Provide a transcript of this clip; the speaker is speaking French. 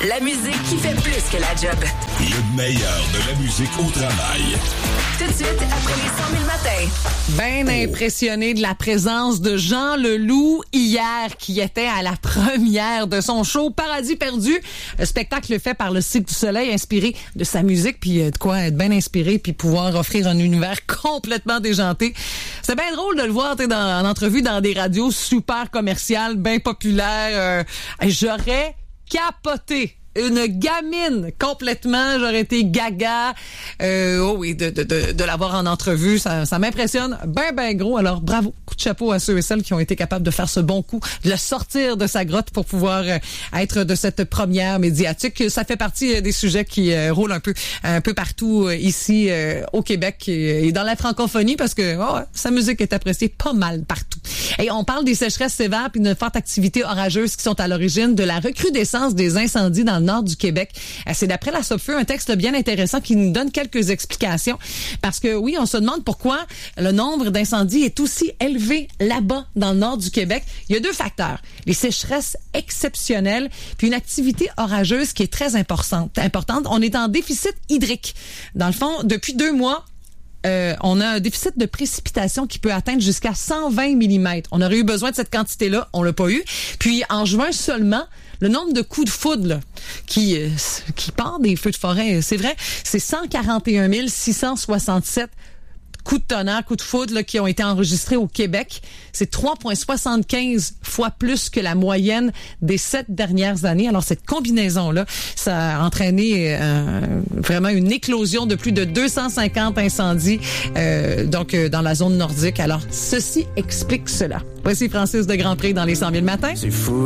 La musique qui fait plus que la job. Le meilleur de la musique au travail. Tout de suite, après les 100 000 matins. Bien impressionné de la présence de Jean Leloup hier, qui était à la première de son show Paradis perdu. Un spectacle fait par le Cirque du Soleil, inspiré de sa musique, puis de quoi être bien inspiré, puis pouvoir offrir un univers complètement déjanté. C'est bien drôle de le voir en entrevue dans des radios super commerciales, bien populaires. J'aurais capoté. Une gamine complètement, j'aurais été gaga. Oh oui, de l'avoir en entrevue, ça m'impressionne ben gros. Alors bravo, coup de chapeau à ceux et celles qui ont été capables de faire ce bon coup, de le sortir de sa grotte pour pouvoir être de cette première médiatique. Ça fait partie des sujets qui roulent un peu partout ici au Québec et dans la francophonie parce que sa musique est appréciée pas mal partout. Et on parle des sécheresses sévères puis d'une forte activité orageuse qui sont à l'origine de la recrudescence des incendies dans le nord du Québec. C'est d'après la Sopfeu un texte bien intéressant qui nous donne quelques explications parce que oui, on se demande pourquoi le nombre d'incendies est aussi élevé là-bas dans le nord du Québec. Il y a deux facteurs. Les sécheresses exceptionnelles puis une activité orageuse qui est très importante. On est en déficit hydrique. Dans le fond, depuis 2 mois, on a un déficit de précipitation qui peut atteindre jusqu'à 120 mm. On aurait eu besoin de cette quantité-là, on l'a pas eu. Puis en juin seulement, le nombre de coups de foudre là, qui part des feux de forêt, c'est vrai, c'est 141 667 coups de tonnerre, coups de foudre là, qui ont été enregistrés au Québec. C'est 3,75 fois plus que la moyenne des 7 dernières années. Alors, cette combinaison-là, ça a entraîné vraiment une éclosion de plus de 250 incendies dans la zone nordique. Alors, ceci explique cela. Voici Francis de Grandpré dans les 100 000 matins. C'est fou.